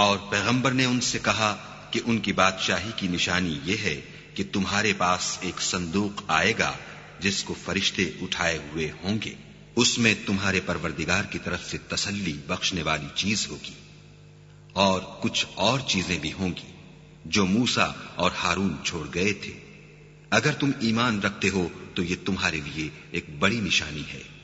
और पैगंबर ने उनसे कहा कि उनकी बादशाही की निशानी यह है कि तुम्हारे पास एक संदूक आएगा जिसको फरिश्ते उठाए हुए होंगे। उसमें तुम्हारे परवरदिगार की तरफ से तसल्ली बख्शने वाली चीज होगी और कुछ और चीजें भी होंगी जो मूसा और हारून छोड़ गए थे। अगर तुम ईमान रखते हो तो ये तुम्हारे लिए एक बड़ी निशानी है।